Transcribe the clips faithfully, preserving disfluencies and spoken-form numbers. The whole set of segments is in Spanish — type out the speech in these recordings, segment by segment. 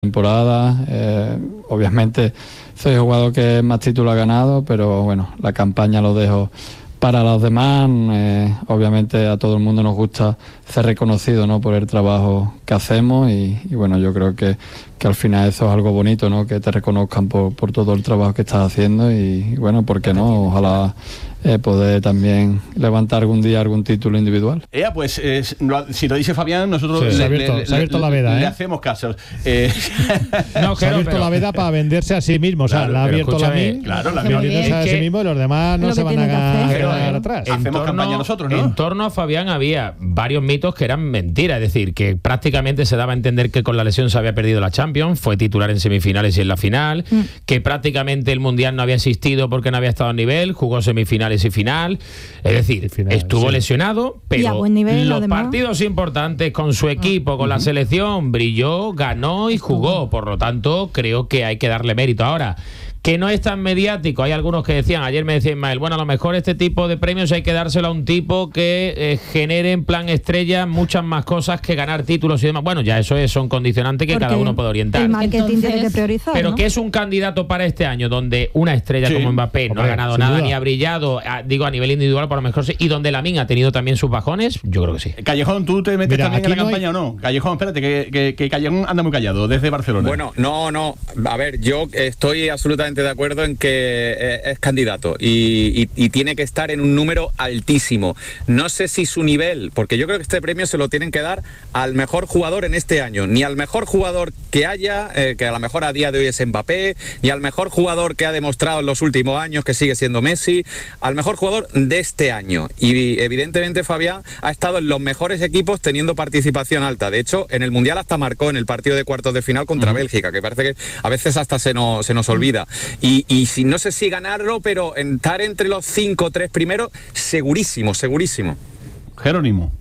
temporada. Eh, obviamente soy el jugador que más títulos ha ganado, pero bueno, la campaña lo dejo para los demás. Eh, obviamente a todo el mundo nos gusta ser reconocido, ¿no?, por el trabajo que hacemos y, y bueno, yo creo que, que al final eso es algo bonito, ¿no?, que te reconozcan por, por todo el trabajo que estás haciendo y, y bueno, ¿por qué no? Ojalá eh, poder también levantar algún día algún título individual. Eh, pues eh, si lo dice Fabián, nosotros sí, le, se ha abierto, le, se ha abierto le, la veda, le ¿eh? hacemos caso. Eh. No, se ha abierto pero... la veda para venderse a sí mismo, o sea, claro, la ha abierto la min, claro, la vendiéndose a sí mismo y los demás no se van a quedar atrás. Hacemos torno, campaña nosotros, ¿no? En torno a Fabián había varios mitos que eran mentiras, es decir, que prácticamente se daba a entender que con la lesión se había perdido la Champions, fue titular en semifinales y en la final, mm. que prácticamente el Mundial no había existido porque no había estado a nivel, jugó semifinales y final, es decir, final, estuvo sí. lesionado, pero nivel, los además. partidos importantes con su equipo, con uh-huh. la selección, brilló, ganó y jugó, por lo tanto creo que hay que darle mérito. Ahora, que no es tan mediático, hay algunos que decían, ayer me decía Ismael, bueno, a lo mejor este tipo de premios hay que dárselo a un tipo que eh, genere en plan estrella muchas más cosas que ganar títulos y demás. Bueno, ya eso es, son condicionantes que Porque cada uno puede orientar. El marketing Entonces, tiene que priorizar, Pero ¿no? que es un candidato para este año donde una estrella sí. como Mbappé no Hombre, ha ganado nada duda. ni ha brillado, a, digo a nivel individual por lo mejor sí, y donde Lamine ha tenido también sus bajones, yo creo que sí. Callejón, ¿tú te metes Mira, también en la no campaña hay... o no? Callejón, espérate, que, que, que Callejón anda muy callado desde Barcelona. Bueno, no, no, a ver, yo estoy absolutamente de acuerdo en que es candidato y, y, y tiene que estar en un número altísimo. No sé si su nivel, porque yo creo que este premio se lo tienen que dar al mejor jugador en este año, ni al mejor jugador que haya, eh, que a lo mejor a día de hoy es Mbappé, ni al mejor jugador que ha demostrado en los últimos años que sigue siendo Messi, al mejor jugador de este año. Y evidentemente Fabián ha estado en los mejores equipos teniendo participación alta. De hecho, en el Mundial hasta marcó en el partido de cuartos de final contra uh-huh. Bélgica, que parece que a veces hasta se nos, se nos olvida. Y, y si no sé si ganarlo, pero estar entre los cinco o tres primeros, segurísimo, segurísimo. Jerónimo.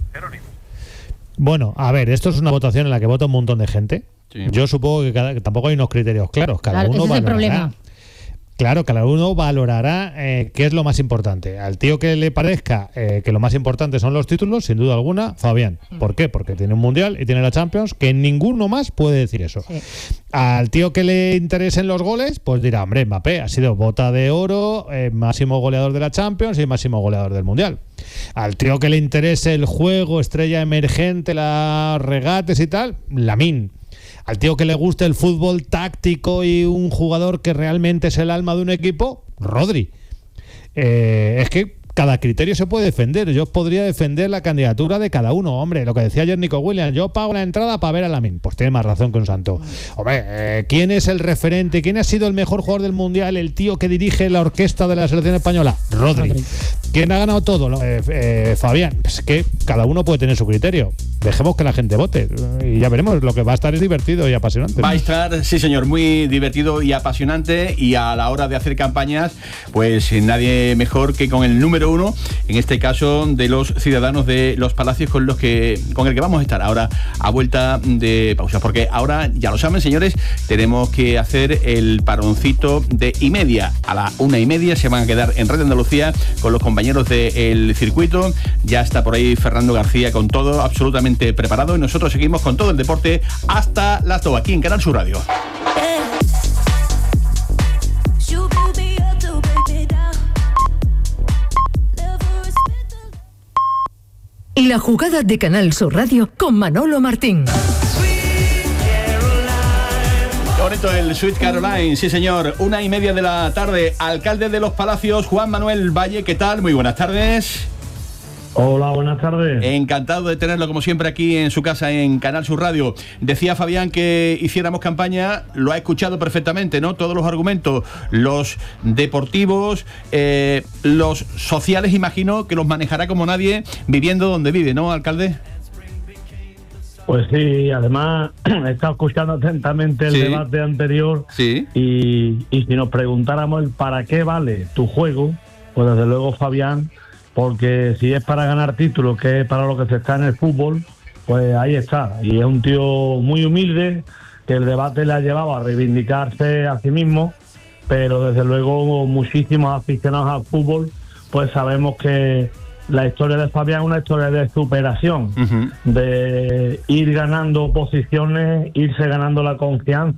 Bueno, a ver, esto es una votación en la que vota un montón de gente. Sí. Yo supongo que, cada, que tampoco hay unos criterios claros. Cada claro, uno ese es el problema. Claro, cada uno valorará eh, qué es lo más importante. Al tío que le parezca eh, que lo más importante son los títulos, sin duda alguna, Fabián. ¿Por qué? Porque tiene un Mundial y tiene la Champions, que ninguno más puede decir eso. Sí. Al tío que le interesen los goles, pues dirá, hombre, Mbappé ha sido bota de oro, eh, máximo goleador de la Champions y máximo goleador del Mundial. Al tío que le interese el juego, estrella emergente, las regates y tal, Lamine. Al tío que le guste el fútbol táctico y un jugador que realmente es el alma de un equipo, Rodri. Eh, es que cada criterio se puede defender. Yo podría defender la candidatura de cada uno. Hombre, lo que decía ayer Nico Williams, yo pago la entrada para ver a Lamine. Pues tiene más razón que un santo. Hombre, eh, ¿quién es el referente? ¿Quién ha sido el mejor jugador del Mundial? El tío que dirige la orquesta de la selección española, Rodri. Rodri. ¿Quién ha ganado todo? Eh, eh, Fabián. Es que cada uno puede tener su criterio. Dejemos que la gente vote y ya veremos. Lo que va a estar es divertido y apasionante. Va a estar, sí señor, muy divertido y apasionante, y a la hora de hacer campañas, pues nadie mejor que con el número uno, en este caso de los ciudadanos de Los Palacios, con los que con el que vamos a estar ahora a vuelta de pausa, porque ahora, ya lo saben señores, tenemos que hacer el paroncito de y media. A la una y media se van a quedar en Radio Andalucía con los compañeros del circuito. Ya está por ahí Fernando García con todo absolutamente preparado, y nosotros seguimos con todo el deporte hasta las dos aquí en Canal Sur Radio. La jugada de Canal Sur Radio con Manolo Martín. Qué bonito el Sweet Caroline, sí señor. Una y media de la tarde. Alcalde de Los Palacios, Juan Manuel Valle, ¿qué tal? Muy buenas tardes. Hola, buenas tardes. Encantado de tenerlo como siempre aquí en su casa en Canal Sur Radio. Decía Fabián que hiciéramos campaña, lo ha escuchado perfectamente, ¿no? Todos los argumentos, los deportivos, eh, los sociales, imagino que los manejará como nadie, viviendo donde vive, ¿no, alcalde? Pues sí, además he estado escuchando atentamente el sí. debate anterior sí. y, y si nos preguntáramos el para qué vale tu juego, pues desde luego Fabián, porque si es para ganar títulos, que es para lo que se está en el fútbol, pues ahí está. Y es un tío muy humilde, que el debate le ha llevado a reivindicarse a sí mismo, pero desde luego muchísimos aficionados al fútbol, pues sabemos que la historia de Fabián es una historia de superación, Uh-huh. de ir ganando posiciones, irse ganando la confianza